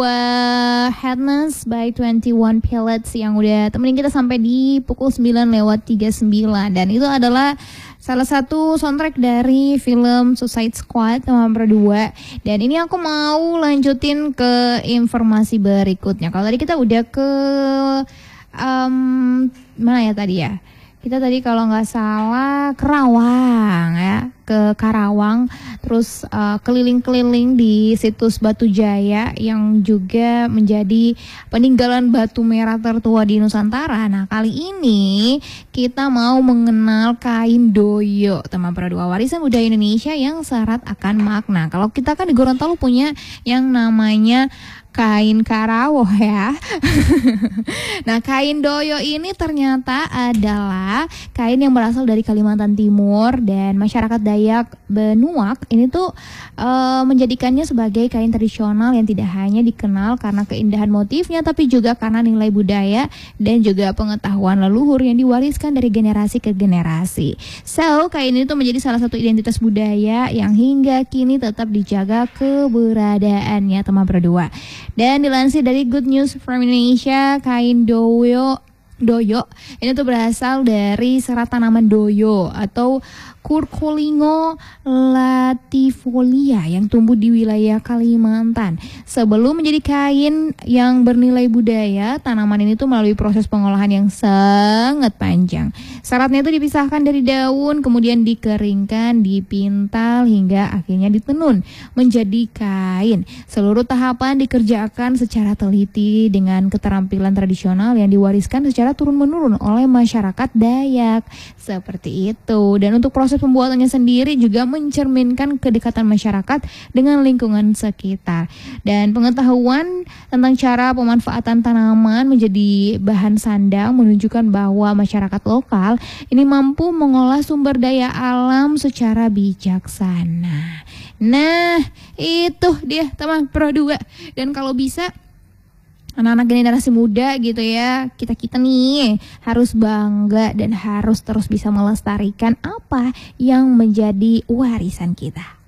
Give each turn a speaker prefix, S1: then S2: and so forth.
S1: Headless by 21 Pilots yang udah temenin kita sampai di pukul 9:39, dan itu adalah salah satu soundtrack dari film Suicide Squad nomor 2. Dan ini aku mau lanjutin ke informasi berikutnya. Kalau tadi kita udah ke mana ya tadi ya? Kita tadi kalau nggak salah Kerawang ya, ke Karawang, terus keliling-keliling di situs Batu Jaya yang juga menjadi peninggalan batu merah tertua di Nusantara. Nah, kali ini kita mau mengenal kain doyo, teman perdua, warisan budaya Indonesia yang syarat akan makna. Kalau kita kan di Gorontalo punya yang namanya kain karawo ya. Nah, kain doyo ini ternyata adalah kain yang berasal dari Kalimantan Timur, dan masyarakat Dayak Benuak ini tuh menjadikannya sebagai kain tradisional yang tidak hanya dikenal karena keindahan motifnya, tapi juga karena nilai budaya dan juga pengetahuan leluhur yang diwariskan dari generasi ke generasi. So, kain ini tuh menjadi salah satu identitas budaya yang hingga kini tetap dijaga keberadaannya, teman berdua. Dan dilansir dari Good News from Indonesia, kain doyo ini tuh berasal dari serat tanaman doyo atau Curculingo latifolia yang tumbuh di wilayah Kalimantan. Sebelum menjadi kain yang bernilai budaya, tanaman ini tuh melalui proses pengolahan yang sangat panjang. Seratnya itu dipisahkan dari daun, kemudian dikeringkan, dipintal, hingga akhirnya ditenun menjadi kain. Seluruh tahapan dikerjakan secara teliti dengan keterampilan tradisional yang diwariskan secara turun-menurun oleh masyarakat Dayak. Seperti itu. Dan untuk proses pembuatannya sendiri juga mencerminkan kedekatan masyarakat dengan lingkungan sekitar. Dan pengetahuan tentang cara pemanfaatan tanaman menjadi bahan sandang menunjukkan bahwa masyarakat lokal ini mampu mengolah sumber daya alam secara bijaksana. Nah, itu dia teman Pro 2. Dan kalau bisa anak-anak generasi muda gitu ya, kita nih harus bangga dan harus terus bisa melestarikan apa yang menjadi warisan kita.